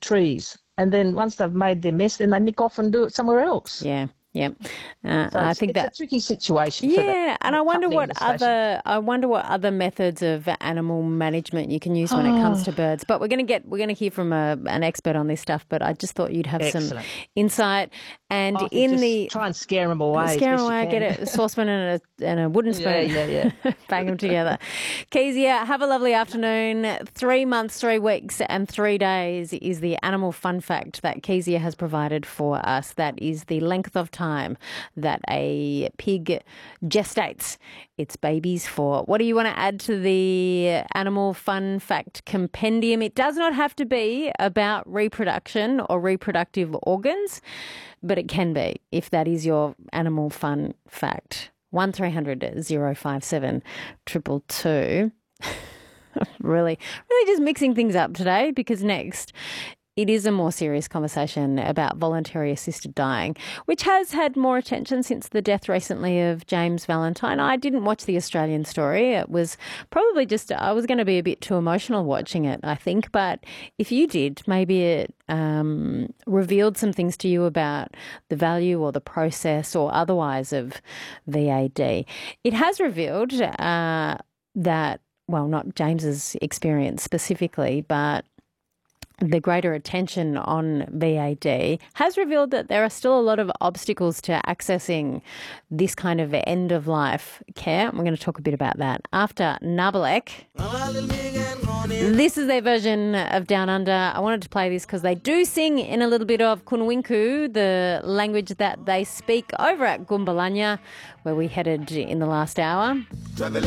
trees. And then once they've made their mess, then they nick off and do it somewhere else. Yeah. Yeah, So I think it's a tricky situation. Yeah, for and I wonder what company other methods of animal management you can use when it comes to birds. But we're going to hear from an expert on this stuff. But I just thought you'd have some insight. And try and scare them away. Get a saucepan and a wooden spoon. Yeah. Bang them together. Kezia, have a lovely afternoon. 3 months, 3 weeks, and 3 days is the animal fun fact that Kezia has provided for us. That is the length of time that a pig gestates its babies for. What do you want to add to the animal fun fact compendium? It does not have to be about reproduction or reproductive organs, but it can be if that is your animal fun fact. 1300 057 222. Really just mixing things up today, because next it is a more serious conversation about voluntary assisted dying, which has had more attention since the death recently of James Valentine. I didn't watch the Australian story. It was probably I was going to be a bit too emotional watching it, I think. But if you did, maybe it revealed some things to you about the value or the process or otherwise of VAD. It has revealed that, well, not James's experience specifically, but the greater attention on VAD has revealed that there are still a lot of obstacles to accessing this kind of end-of-life care. We're going to talk a bit about that after Nabalek. This is their version of Down Under. I wanted to play this because they do sing in a little bit of Kunwinku, the language that they speak over at Gumbalanya, where we headed in the last hour.